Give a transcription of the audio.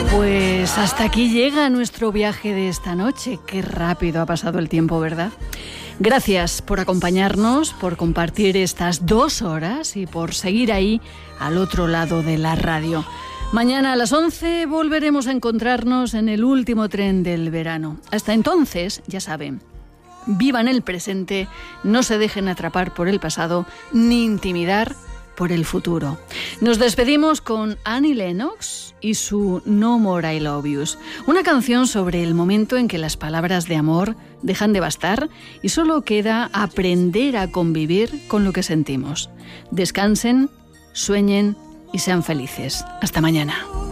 Pues hasta aquí llega nuestro viaje de esta noche. Qué rápido ha pasado el tiempo, ¿verdad? Gracias por acompañarnos, por compartir estas 2 horas y por seguir ahí al otro lado de la radio. Mañana a las 11 volveremos a encontrarnos en el último tren del verano. Hasta entonces, ya saben, vivan el presente, no se dejen atrapar por el pasado ni intimidar por el futuro. Nos despedimos con Annie Lennox y su No More I Love Yous, una canción sobre el momento en que las palabras de amor dejan de bastar y solo queda aprender a convivir con lo que sentimos. Descansen, sueñen y sean felices. Hasta mañana.